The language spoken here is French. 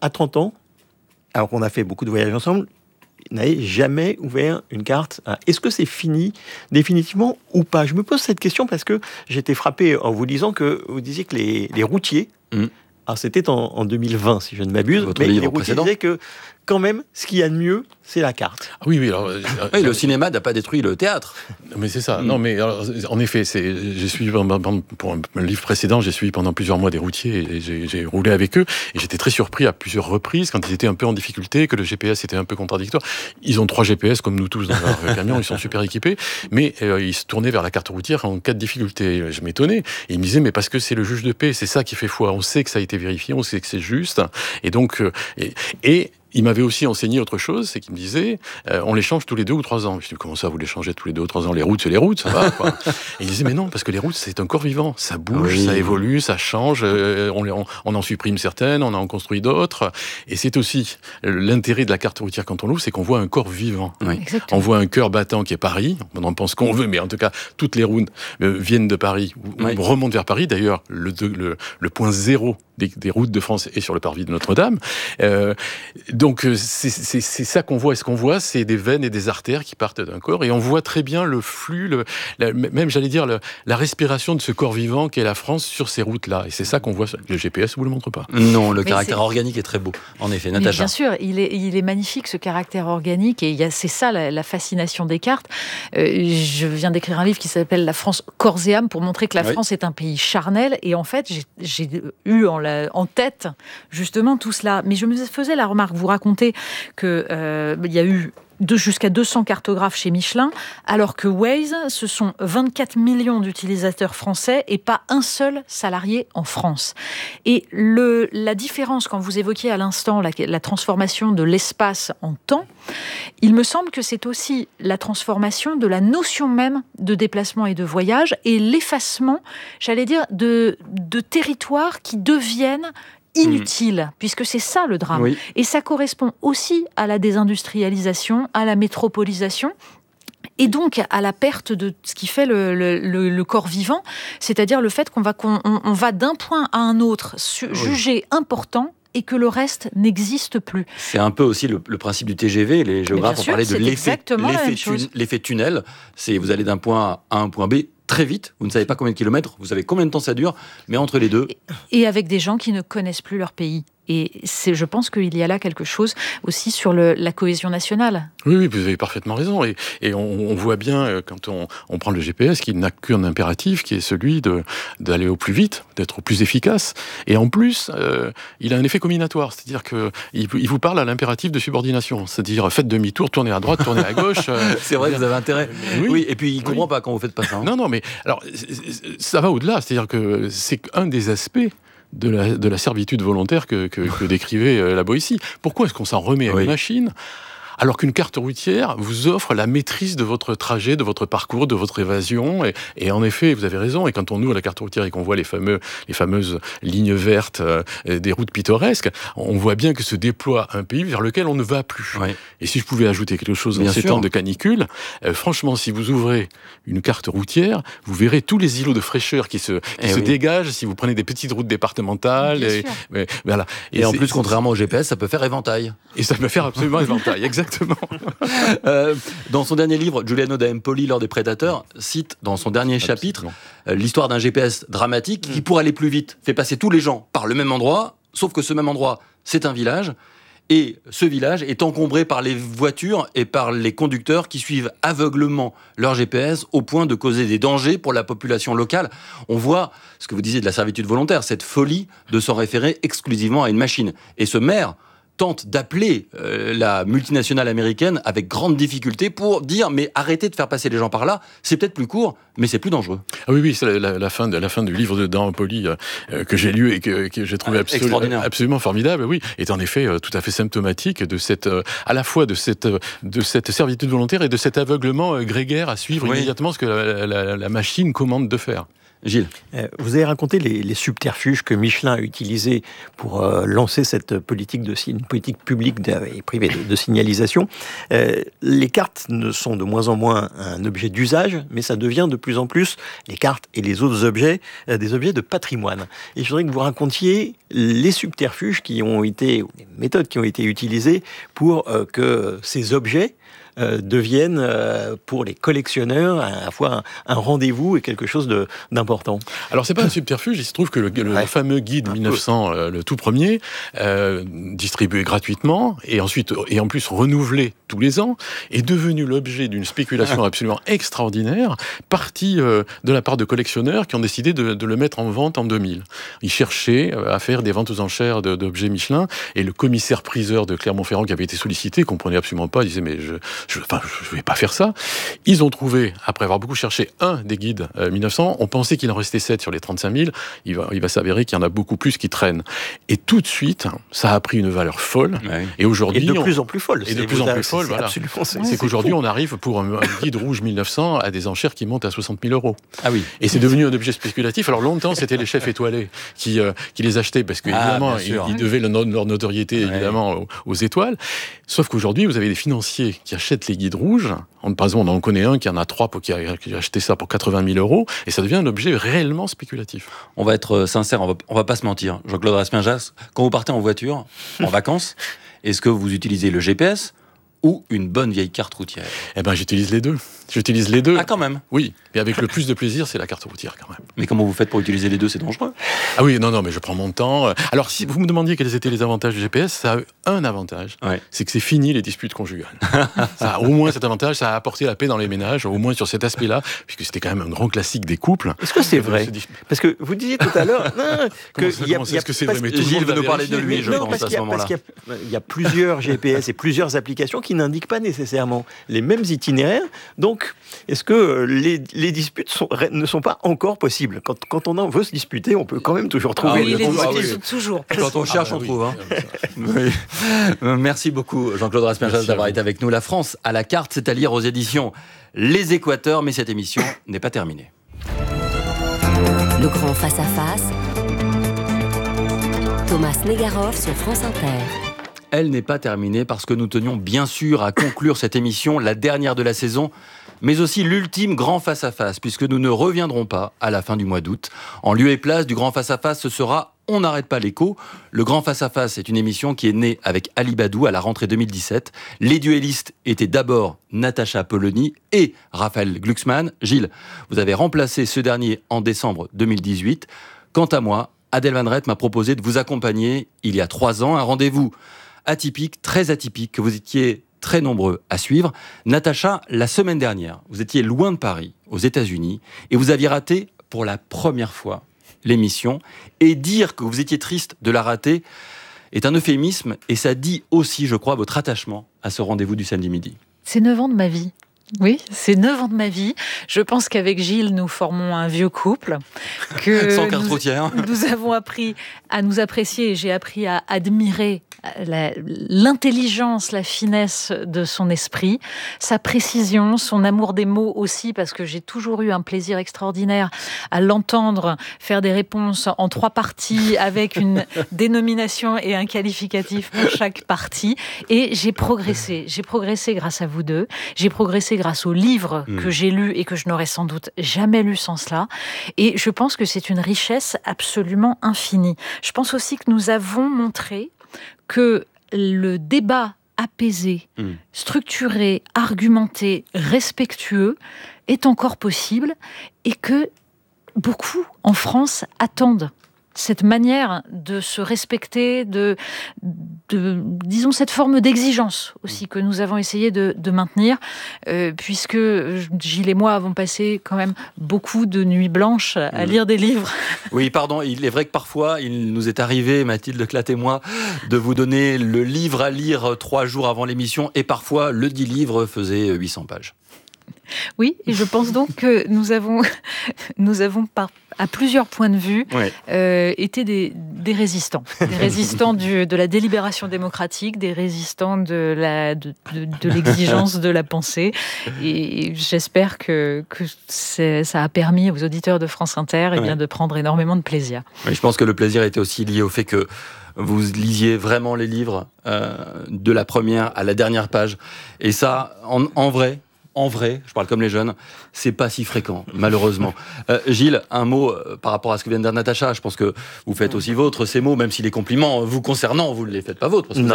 à 30 ans, alors qu'on a fait beaucoup de voyages ensemble, n'avait jamais ouvert une carte. Est-ce que c'est fini définitivement ou pas? Je me pose cette question parce que j'ai été frappé en vous disant que vous disiez que les routiers, alors c'était en 2020 si je ne m'abuse, mais les routiers disaient que quand même, ce qu'il y a de mieux, c'est la carte. Oui, alors... le cinéma n'a pas détruit le théâtre. Mais c'est ça. Non, mais alors, en effet, j'ai suivi, pour un livre précédent, j'ai suivi pendant plusieurs mois des routiers et j'ai roulé avec eux. Et j'étais très surpris à plusieurs reprises quand ils étaient un peu en difficulté, que le GPS était un peu contradictoire. Ils ont 3 GPS, comme nous tous, dans leur camion, ils sont super équipés. Mais ils se tournaient vers la carte routière en cas de difficulté. Je m'étonnais. Et ils me disaient, mais parce que c'est le juge de paix, c'est ça qui fait foi. On sait que ça a été vérifié, on sait que c'est juste. Et donc... il m'avait aussi enseigné autre chose, c'est qu'il me disait, on les change tous les 2 ou 3 ans. Je dis, comment ça, vous les changez tous les 2 ou 3 ans? Les routes, c'est les routes, ça va, quoi. Et il disait, mais non, parce que les routes, c'est un corps vivant. Ça bouge, ça évolue, ça change, on en supprime certaines, on en construit d'autres. Et c'est aussi l'intérêt de la carte routière quand on l'ouvre, c'est qu'on voit un corps vivant. Oui. On voit un cœur battant qui est Paris. On en pense qu'on veut, mais en tout cas, toutes les routes viennent de Paris, ou remontent vers Paris. D'ailleurs, le point zéro des routes de France est sur le parvis de Notre-Dame. Donc c'est ça qu'on voit. Et ce qu'on voit, c'est des veines et des artères qui partent d'un corps. Et on voit très bien le flux, même j'allais dire la respiration de ce corps vivant qu'est la France sur ces routes-là. Et c'est ça qu'on voit. Le GPS vous le montre pas. Non, le caractère organique est très beau. En effet, Natacha. Mais bien sûr, il est magnifique ce caractère organique. Et c'est ça la fascination des cartes. Je viens d'écrire un livre qui s'appelle La France corps et âme pour montrer que la France est un pays charnel. Et en fait, j'ai eu en tête justement tout cela. Mais je me faisais la remarque, vous racontez qu'il y a eu jusqu'à 200 cartographes chez Michelin, alors que Waze, ce sont 24 millions d'utilisateurs français et pas un seul salarié en France. Et la différence, quand vous évoquiez à l'instant la transformation de l'espace en temps, il me semble que c'est aussi la transformation de la notion même de déplacement et de voyage et l'effacement, j'allais dire, de territoires qui deviennent inutile, puisque c'est ça le drame. Oui. Et ça correspond aussi à la désindustrialisation, à la métropolisation, et donc à la perte de ce qui fait le corps vivant, c'est-à-dire le fait qu'on va d'un point à un autre jugé important et que le reste n'existe plus. C'est un peu aussi le principe du TGV. Les géographes ont parlé de l'effet tunnel. C'est vous allez d'un point A à un point B très vite, vous ne savez pas combien de kilomètres, vous savez combien de temps ça dure, mais entre les deux... Et avec des gens qui ne connaissent plus leur pays. Et je pense qu'il y a là quelque chose aussi sur la cohésion nationale. Oui, vous avez parfaitement raison. Et on voit bien, quand on prend le GPS, qu'il n'a qu'un impératif, qui est celui d'aller au plus vite, d'être au plus efficace. Et en plus, il a un effet combinatoire. C'est-à-dire qu'il vous parle à l'impératif de subordination. C'est-à-dire, faites demi-tour, tournez à droite, tournez à gauche. C'est vrai que vous avez intérêt. Oui, et puis il ne comprend pas quand vous faites pas ça. Hein. Non, mais alors, ça va au-delà. C'est-à-dire que c'est un des aspects de la servitude volontaire que décrivait la Boétie. Pourquoi est-ce qu'on s'en remet à une machine alors qu'une carte routière vous offre la maîtrise de votre trajet, de votre parcours, de votre évasion. Et en effet, vous avez raison, et quand on ouvre la carte routière et qu'on voit les fameuses lignes vertes des routes pittoresques, on voit bien que se déploie un pays vers lequel on ne va plus. Oui. Et si je pouvais ajouter quelque chose en ces temps de canicule, franchement, si vous ouvrez une carte routière, vous verrez tous les îlots de fraîcheur qui se dégagent si vous prenez des petites routes départementales. Voilà. Et en plus, contrairement au GPS, ça peut faire éventail. Et ça peut faire absolument éventail, exactement. Dans son dernier livre, Giuliano da Empoli, L'heure des prédateurs, cite dans son dernier chapitre l'histoire d'un GPS dramatique qui, pour aller plus vite, fait passer tous les gens par le même endroit, sauf que ce même endroit, c'est un village. Et ce village est encombré par les voitures et par les conducteurs qui suivent aveuglement leur GPS au point de causer des dangers pour la population locale. On voit ce que vous disiez de la servitude volontaire, cette folie de s'en référer exclusivement à une machine. Et ce maire tente d'appeler la multinationale américaine avec grande difficulté pour dire mais arrêtez de faire passer les gens par là, c'est peut-être plus court, mais c'est plus dangereux. Ah oui, c'est la fin du livre de Da Empoli que j'ai lu et que j'ai trouvé absolument formidable, oui, est en effet tout à fait symptomatique de cette, à la fois de cette servitude volontaire et de cet aveuglement grégaire à suivre immédiatement ce que la machine commande de faire. Gilles. Vous avez raconté les subterfuges que Michelin a utilisés pour lancer cette politique une politique publique et privée de signalisation. Les cartes ne sont de moins en moins un objet d'usage, mais ça devient de plus en plus, les cartes et les autres objets, des objets de patrimoine. Et je voudrais que vous racontiez les subterfuges ou les méthodes qui ont été utilisées pour que ces objets deviennent pour les collectionneurs à la fois un rendez-vous et quelque chose d'important. Alors c'est pas un subterfuge, il se trouve que le fameux guide 1900, le tout premier, distribué gratuitement et ensuite et en plus renouvelé tous les ans, est devenu l'objet d'une spéculation absolument extraordinaire, partie de la part de collectionneurs qui ont décidé de le mettre en vente en 2000. Ils cherchaient à faire des ventes aux enchères d'objets Michelin, et le commissaire-priseur de Clermont-Ferrand qui avait été sollicité comprenait absolument pas, il disait mais je vais pas faire ça. Ils ont trouvé, après avoir beaucoup cherché, un des guides 1900. On pensait qu'il en restait 7 sur les 35 000. Il va s'avérer qu'il y en a beaucoup plus qui traînent. Et tout de suite, ça a pris une valeur folle. Ouais. Et aujourd'hui, de plus en plus folle. Voilà. C'est qu'aujourd'hui, on arrive pour un guide rouge 1900 à des enchères qui montent à 60 000 €. Ah oui. Et c'est devenu un objet spéculatif. Alors longtemps, c'était les chefs étoilés qui les achetaient parce qu'évidemment, ils devaient leur notoriété évidemment aux étoiles. Sauf qu'aujourd'hui, vous avez des financiers qui achètent les guides rouges. Par exemple, on en connaît un qui en a 3 qui a acheté ça pour 80 000 €, et ça devient un objet réellement spéculatif. On va être sincère, on va pas se mentir. Jean-Claude Raspin-Jas, quand vous partez en voiture, en vacances, est-ce que vous utilisez le GPS ou une bonne vieille carte routière? Eh ben, j'utilise les deux. Ah, quand même. Oui, mais avec le plus de plaisir, c'est la carte routière quand même. Mais comment vous faites pour utiliser les deux? C'est dangereux. Ah oui, non, mais je prends mon temps. Alors, si vous me demandiez quels étaient les avantages du GPS, ça a eu un avantage, c'est que c'est fini les disputes conjugales. Ça a au moins cet avantage, ça a apporté la paix dans les ménages, au moins sur cet aspect-là, puisque c'était quand même un grand classique des couples. Est-ce que c'est vrai? Parce que vous disiez tout à l'heure est-ce que c'est vrai? Mais Gilles veut nous parler de lui, je pense, à ce moment-là. Parce qu'il y a plusieurs GPS et plusieurs applications qui n'indiquent pas nécessairement les mêmes itinéraires. Donc, est-ce que les disputes ne sont pas encore possibles? Quand on en veut se disputer, on peut quand même toujours trouver. Toujours. Quand on cherche, on trouve. Merci beaucoup, Jean-Claude Raspin-Jas, d'avoir été avec nous. La France à la carte, c'est à lire aux éditions Les Équateurs, mais cette émission n'est pas terminée. Le grand face-à-face. Thomas Negaroff sur France Inter. Elle n'est pas terminée parce que nous tenions bien sûr à conclure cette émission, la dernière de la saison, mais aussi l'ultime grand face-à-face, puisque nous ne reviendrons pas à la fin du mois d'août. En lieu et place du grand face-à-face, ce sera On n'arrête pas l'écho. Le grand face-à-face est une émission qui est née avec Ali Badou à la rentrée 2017. Les duellistes étaient d'abord Natacha Polony et Raphaël Glucksmann. Gilles, vous avez remplacé ce dernier en décembre 2018. Quant à moi, Adèle Van Rett m'a proposé de vous accompagner il y a 3 ans, un rendez-vous atypique, très atypique, que vous étiez très nombreux à suivre. Natacha, la semaine dernière, vous étiez loin de Paris, aux États-Unis, et vous aviez raté pour la première fois l'émission. Et dire que vous étiez triste de la rater est un euphémisme, et ça dit aussi, je crois, votre attachement à ce rendez-vous du samedi midi. C'est 9 ans de ma vie. Oui, c'est 9 ans de ma vie. Je pense qu'avec Gilles, nous formons un vieux couple. Sans carte routière. Nous avons appris à nous apprécier, et j'ai appris à admirer l'intelligence, la finesse de son esprit, sa précision, son amour des mots aussi, parce que j'ai toujours eu un plaisir extraordinaire à l'entendre faire des réponses en 3 parties avec une dénomination et un qualificatif pour chaque partie. Et j'ai progressé grâce à vous deux. J'ai progressé grâce aux livres que j'ai lus et que je n'aurais sans doute jamais lus sans cela. Et je pense que c'est une richesse absolument infinie. Je pense aussi que nous avons montré que le débat apaisé, structuré, argumenté, respectueux est encore possible et que beaucoup en France attendent cette manière de se respecter, disons cette forme d'exigence aussi que nous avons essayé de maintenir, puisque Gilles et moi avons passé quand même beaucoup de nuits blanches à lire des livres. Oui, pardon, il est vrai que parfois, il nous est arrivé, Mathilde Clatte et moi, de vous donner le livre à lire 3 jours avant l'émission, et parfois, le dit livre faisait 800 pages. Oui, et je pense donc que nous avons à plusieurs points de vue, été des résistants. Des résistants de la délibération démocratique, des résistants de l'exigence de la pensée. Et j'espère que ça a permis aux auditeurs de France Inter de prendre énormément de plaisir. Oui, je pense que le plaisir était aussi lié au fait que vous lisiez vraiment les livres de la première à la dernière page. Et ça, en vrai, je parle comme les jeunes, c'est pas si fréquent, malheureusement. Gilles, un mot par rapport à ce que vient de dire Natacha. Je pense que vous faites aussi vôtre ces mots, même si les compliments vous concernant, vous ne les faites pas vôtres, parce que vous